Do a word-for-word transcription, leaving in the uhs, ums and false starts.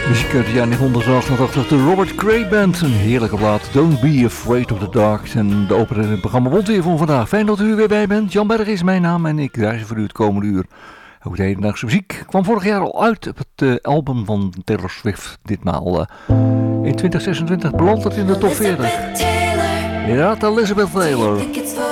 Muziek uit de jaren negentien, de Robert Cray Band. Een heerlijke plaat, Don't Be Afraid of the Dark. En de opener in het programma rond weer van vandaag. Fijn dat u er weer bij bent. Jan Berg is mijn naam en ik draai voor u het komende uur. Ook de hedendaagse muziek kwam vorig jaar al uit op het uh, album van Taylor Swift. Ditmaal uh, in twintig zesentwintig belandt het in de top veertig. Ja, Elizabeth Taylor.